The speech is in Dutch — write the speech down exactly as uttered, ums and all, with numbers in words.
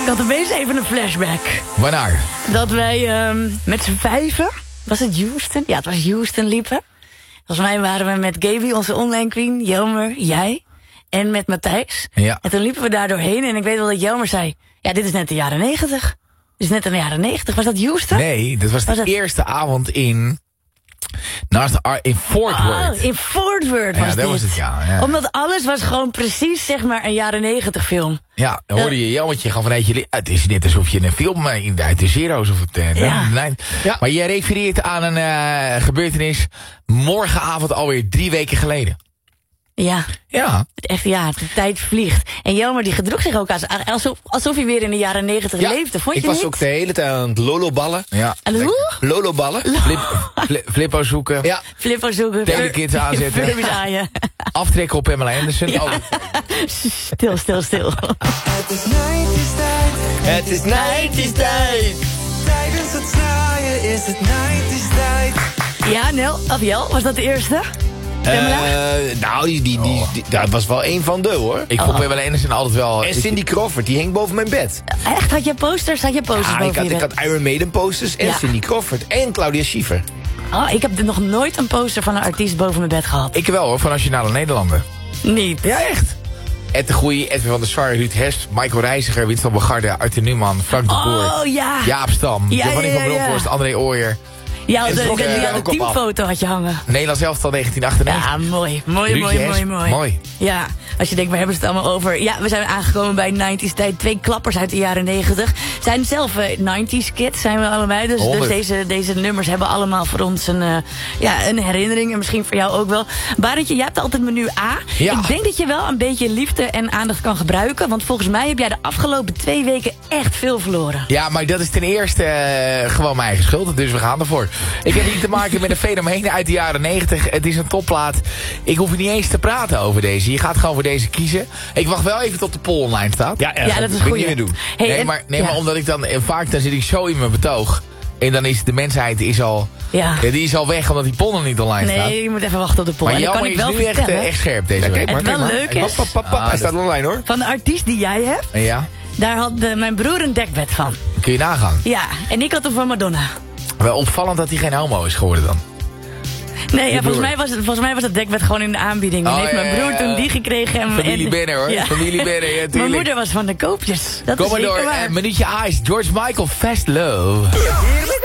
Ik had opeens even een flashback. Waarnaar? Dat wij um, met z'n vijven, was het Houston? Ja, het was Houston liepen. Volgens mij waren we met Gaby, onze online queen, Jelmer, jij en met Matthijs. Ja. En toen liepen we daar doorheen en ik weet wel dat Jelmer zei, ja, dit is net de jaren negentig. Dit is net in de jaren negentig. Was dat Houston? Nee, dat was de Was het- eerste avond in... Naast de Ar- in Fort Worth. Oh, in Fort Worth was Ja, dit. dat was het, ja, ja. Omdat alles was gewoon precies, zeg maar, een jaren negentig film. Ja, dan hoorde je Jelmetje gaan vanuit je... Het is net alsof je een film eh, in uit de Zero's of het... Uh, Ja. nee. Ja. Maar jij refereert aan een uh, gebeurtenis morgenavond alweer drie weken geleden. Ja, Ja. echt, ja, de tijd vliegt. En Jelmer die gedroeg zich ook als, alsof, alsof hij weer in de jaren negentig Ja, leefde. Vond je ik was niet? ook de hele tijd aan het loloballen. Ja. En hoe? Loloballen? Flip, fli- flippo zoeken. Ja. Flippo zoeken. Telekids aanzetten. Furbies aaien. Aftrekken op Pamela Anderson. Oh, Stil, stil, stil. Het is nineties tijd, Het is nineties tijd. tijdens het zwaaien is het nineties tijd. Ja, Nel, of Jel, was dat de eerste? Pamela? Eh, nou, die, die, die, die- dat was wel een van de, hoor. ik vond Pamela Anderson altijd wel... En Cindy Crawford, die hing boven mijn bed. Echt, had je posters? Had je posters Ja, ik boven had, je ik bed? had Iron Maiden posters en Ja. Cindy Crawford en Claudia Schiffer. Oh, ik heb nog nooit een poster van een artiest boven mijn bed gehad. Ik wel hoor, van Nationale Nederlanden. Niet. Ja, echt. Ed de Goeie, Edwin van der Sar, Ruud Hest, Michael Reiziger, Winston Bogarde, Arthur Newman, Frank de Boer, Oh, ja. Jaap Stam, Ja, Giovanni ja, van ja, ja. Bronkhorst, André Ooyer. Ja, de, En de, trok de, er ja, de ook op af. teamfoto had je hangen. Nederlands elftal negentien achtennegentig. Ja, mooi. Mooi, Ruudje mooi, Hess, mooi, mooi. mooi. Ja, als je denkt, waar hebben ze het allemaal over? Ja, we zijn aangekomen bij nineties tijd. Twee klappers uit de jaren negentig. Zijn zelf uh, nineties kids, zijn we allebei. Dus, dus honderd. deze, deze nummers hebben allemaal voor ons een, uh, ja, een herinnering. En misschien voor jou ook wel. Barendje, jij hebt altijd menu A. Ja. Ik denk dat je wel een beetje liefde en aandacht kan gebruiken. Want volgens mij heb jij de afgelopen twee weken echt veel verloren. Ja, maar dat is ten eerste eh, gewoon mijn eigen schuld. Dus we gaan ervoor. Ik heb niet te maken met een fenomeen uit de jaren negentig. Het is een topplaat. Ik hoef niet eens te praten over deze. Je gaat gewoon voor deze kiezen. Ik wacht wel even tot de poll online staat. Ja, Ja, dat is wil ik goed. niet meer doen. Hey, nee, en- maar, nee ja. maar omdat ik dan... En vaak dan zit ik zo in mijn betoog. En dan is de mensheid is al... Ja. Ja, die is al weg omdat die poll nog niet online staat. Nee, je moet even wachten op de poll. Maar En dan kan Jelmer ik is wel nu echt, vertellen, eh, echt scherp deze week. het Maar wel kijk maar. leuk Pap, is, pap, pap, pap. Ah, Hij dat- staat online, hoor. van de artiest die jij hebt, Ja, daar had eh, mijn broer een dekbed van. kun je nagaan. Ja, en ik had hem van Madonna. Wel opvallend dat hij geen homo is geworden dan. Nee, ja, volgens, broer. mij was het, volgens mij was het dekbed gewoon in de aanbieding. En Oh, heeft ja, mijn broer ja, toen ja. die gekregen. En, Familie en- Benner hoor. Ja. Familie Benner, ja, Mijn tuurlijk. moeder was van de koopjes. Dat Kom is maar door. zeker waar. Eh, minuutje A is George Michael, Fast Love.